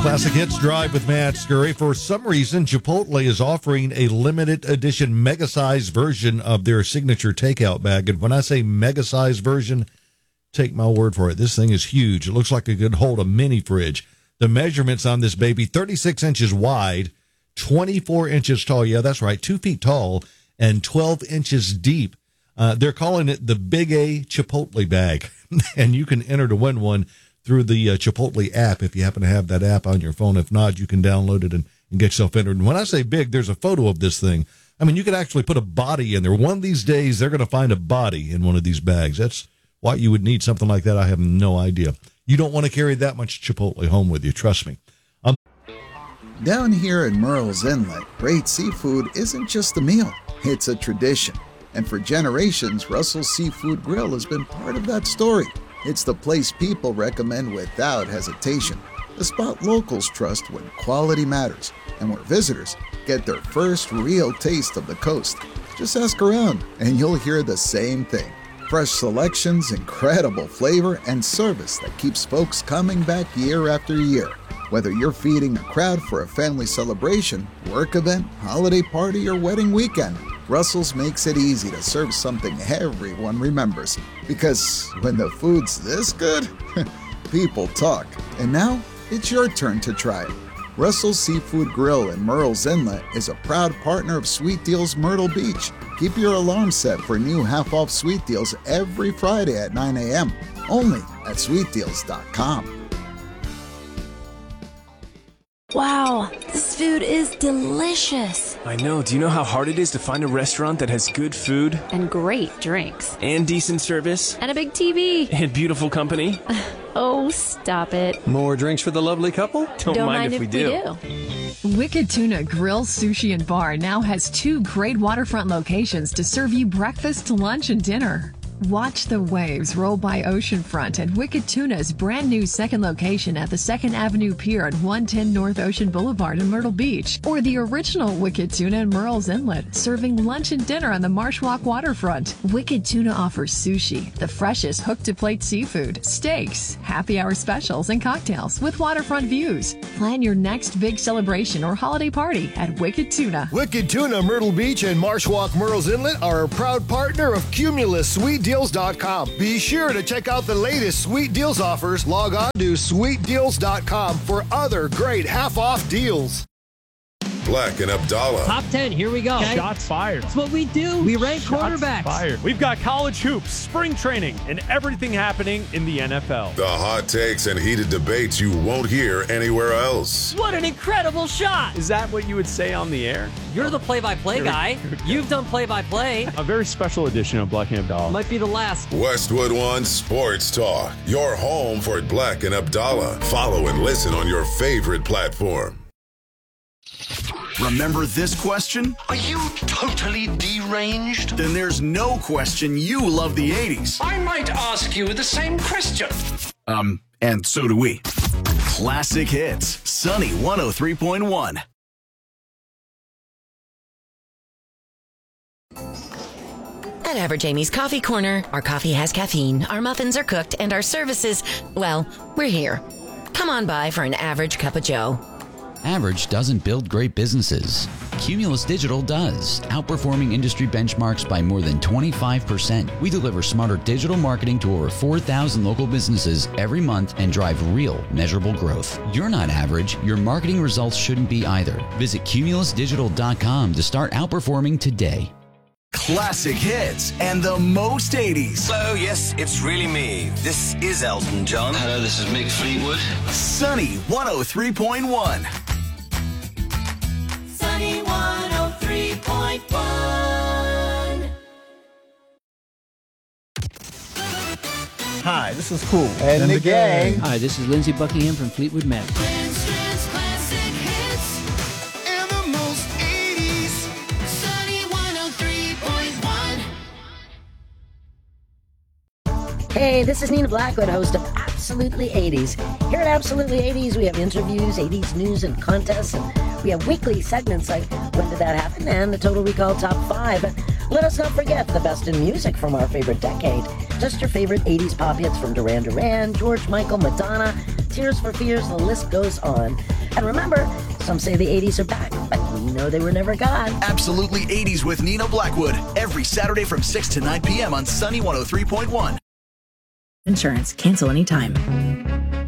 Classic Hits Drive with Matt Scurry. For some reason, Chipotle is offering a limited edition mega-size version of their signature takeout bag. And when I say mega-size version, take my word for it. This thing is huge. It looks like it could hold a mini fridge. The measurements on this baby, 36 inches wide, 24 inches tall. Yeah, that's right, 2 feet tall and 12 inches deep. They're calling it the Big A Chipotle bag. And you can enter to win one through the Chipotle app if you happen to have that app on your phone. If not, you can download it and get yourself entered. And when I say big, there's a photo of this thing. I mean, you could actually put a body in there. One of these days, they're going to find a body in one of these bags. That's why you would need something like that. I have no idea. You don't want to carry that much Chipotle home with you. Trust me. Down here in Murrells Inlet, great seafood isn't just a meal. It's a tradition. And for generations, Russell's Seafood Grill has been part of that story. It's the place people recommend without hesitation. The spot locals trust when quality matters, and where visitors get their first real taste of the coast. Just ask around, and you'll hear the same thing. Fresh selections, incredible flavor, and service that keeps folks coming back year after year. Whether you're feeding a crowd for a family celebration, work event, holiday party, or wedding weekend, Russell's makes it easy to serve something everyone remembers. Because when the food's this good, people talk. And now, it's your turn to try it. Russell's Seafood Grill in Murrells Inlet is a proud partner of Sweet Deals Myrtle Beach. Keep your alarm set for new half-off sweet deals every Friday at 9 a.m. Only at sweetdeals.com. Wow, this food is delicious. I know. Do you know how hard it is to find a restaurant that has good food? And great drinks. And decent service? And a big TV. And beautiful company? Oh, stop it. More drinks for the lovely couple? Don't mind if we do. Wicked Tuna Grill, Sushi, and Bar now has 2 great waterfront locations to serve you breakfast, lunch, and dinner. Watch the waves roll by oceanfront at Wicked Tuna's brand new second location at the 2nd Avenue Pier at 110 North Ocean Boulevard in Myrtle Beach, or the original Wicked Tuna in Murrells Inlet, serving lunch and dinner on the Marsh Walk waterfront. Wicked Tuna offers sushi, the freshest hook-to-plate seafood, steaks, happy hour specials, and cocktails with waterfront views. Plan your next big celebration or holiday party at Wicked Tuna. Wicked Tuna Myrtle Beach and Marsh Walk Murrells Inlet are a proud partner of Cumulus SweetDeals.com. Be sure to check out the latest Sweet Deals offers. Log on to SweetDeals.com for other great half-off deals. Black and Abdallah. Top 10, here we go. Okay. Shots fired. That's what we do. We rank quarterbacks. Fired. We've got college hoops, spring training, and everything happening in the NFL. The hot takes and heated debates you won't hear anywhere else. What an incredible shot. Is that what you would say on the air? You're the play-by-play guy. You've done play-by-play. A very special edition of Black and Abdallah. Might be the last. Westwood One Sports Talk. Your home for Black and Abdallah. Follow and listen on your favorite platform. Remember this question? Are you totally deranged? Then there's no question you love the 80s. I might ask you the same question. And so do we. Classic Hits, Sunny 103.1. At Average Amy's Coffee Corner, our coffee has caffeine, our muffins are cooked, and our services, well, we're here. Come on by for an average cup of joe. Average doesn't build great businesses. Cumulus Digital does, outperforming industry benchmarks by more than 25%. We deliver smarter digital marketing to over 4,000 local businesses every month and drive real, measurable growth. You're not average. Your marketing results shouldn't be either. Visit cumulusdigital.com to start outperforming today. Classic hits and the most 80s. Hello, yes, it's really me. This is Elton John. Hello, this is Mick Fleetwood. Sunny 103.1. Sunny 103.1. Hi, this is Cool and the gang. Hi, this is Lindsey Buckingham from Fleetwood Mac. Hey, this is Nina Blackwood, host of Absolutely 80s. Here at Absolutely 80s, we have interviews, 80s news and contests, and we have weekly segments like When Did That Happen? And the Total Recall Top 5. Let us not forget the best in music from our favorite decade. Just your favorite 80s pop hits from Duran Duran, George Michael, Madonna, Tears for Fears, the list goes on. And remember, some say the 80s are back, but we know they were never gone. Absolutely 80s with Nina Blackwood. Every Saturday from 6 to 9 p.m. on Sunny 103.1. Insurance. Cancel anytime.